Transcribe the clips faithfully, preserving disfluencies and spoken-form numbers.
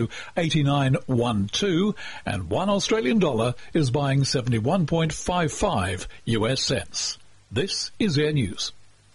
eighty-nine twelve, and one Australian dollar is buying seventy-one point five five U S cents. This is Air News.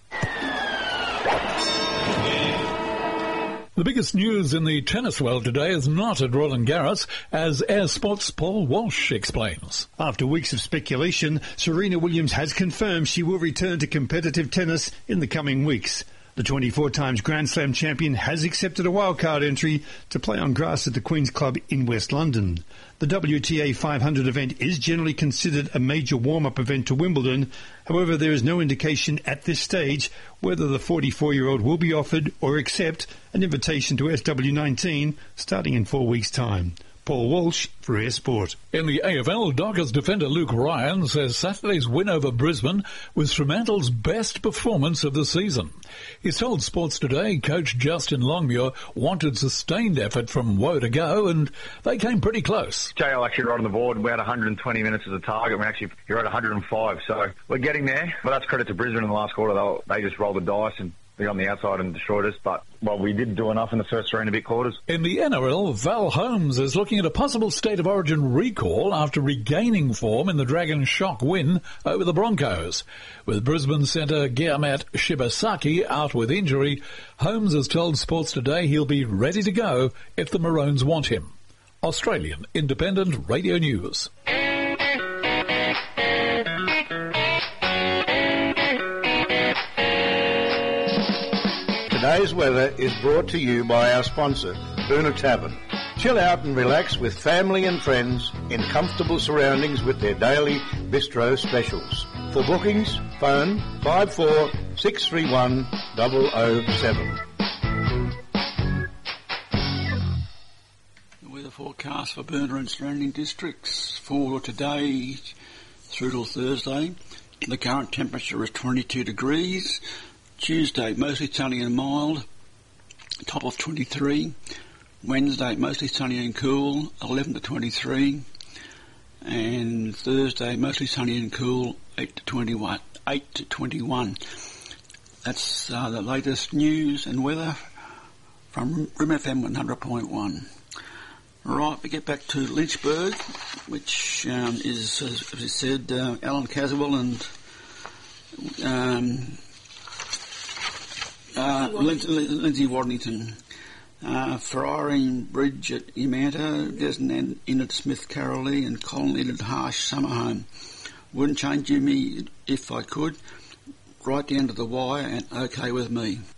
The biggest news in the tennis world today is not at Roland Garros, as Air Sports' Paul Walsh explains. After weeks of speculation, Serena Williams has confirmed she will return to competitive tennis in the coming weeks. The twenty-four times Grand Slam champion has accepted a wildcard entry to play on grass at the Queen's Club in West London. The W T A five hundred event is generally considered a major warm-up event to Wimbledon. However, there is no indication at this stage whether the forty-four-year-old will be offered or accept an invitation to S W nineteen starting in four weeks' time. Paul Walsh for Air Sport. In the A F L, Dockers defender Luke Ryan says Saturday's win over Brisbane was Fremantle's best performance of the season. He's told Sports Today coach Justin Longmuir wanted sustained effort from woe to go, and they came pretty close. J L actually right on the board. We had one hundred twenty minutes as a target. We actually you're at one hundred five, so we're getting there. But that's credit to Brisbane in the last quarter. They, they just rolled the dice and they got on the outside and destroyed us, but, well, we did do enough in the first three and a bit quarters. In the N R L, Val Holmes is looking at a possible State of Origin recall after regaining form in the Dragons' shock win over the Broncos. With Brisbane centre Guillermet Shibasaki out with injury, Holmes has told Sports Today he'll be ready to go if the Maroons want him. Australian Independent Radio News. Today's weather is brought to you by our sponsor, Boona Tavern. Chill out and relax with family and friends in comfortable surroundings with their daily bistro specials. For bookings, phone five four six three one zero zero seven. The weather forecast for Boona and surrounding districts for today through till Thursday. The current temperature is twenty-two degrees. Tuesday, mostly sunny and mild, top of twenty-three. Wednesday, mostly sunny and cool, eleven to twenty-three. And Thursday, mostly sunny and cool, eight to twenty-one. eight to twenty-one. That's uh, the latest news and weather from R I M F M one hundred point one. Right, we get back to Lynchburg, which um, is, as I said, uh, Alan Caswell and um, Uh, Lindsay Waddington, uh, Ferrari Bridge at Imanta, Desmond Enid Smith Carolee and Colin Enid Harsh Summer Home. Wouldn't change me if I could. Right down to the wire and okay with me.